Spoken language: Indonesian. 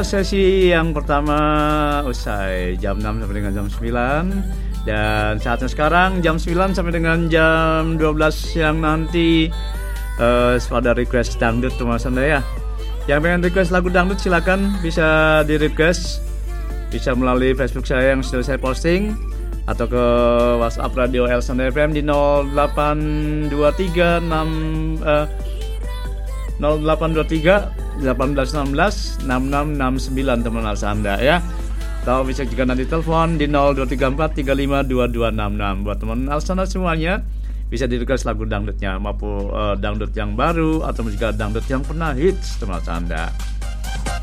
Sesi yang pertama usai jam 6 sampai dengan jam 9. Dan saatnya sekarang jam 9 sampai dengan jam 12 siang nanti pada request dangdut teman saya. Yang pengen request lagu dangdut silakan bisa di request, bisa melalui Facebook saya yang sudah saya posting, atau ke WhatsApp Radio Elsan FM di 0823 1816 6669 teman Anda ya. Atau bisa juga nanti telepon di 0234 352266. Buat teman Alsana semuanya bisa di request lagu dangdutnya, maupun dangdut yang baru atau juga dangdut yang pernah hits teman Anda.